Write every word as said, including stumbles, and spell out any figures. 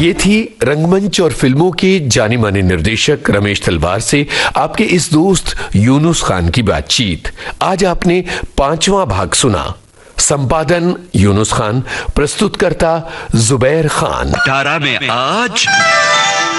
ये थी रंगमंच और फिल्मों के जाने माने निर्देशक रमेश तलवार से आपके इस दोस्त यूनुस खान की बातचीत। आज आपने पांचवा भाग सुना। संपादन यूनुस खान, प्रस्तुतकर्ता जुबैर खान। तारा में आज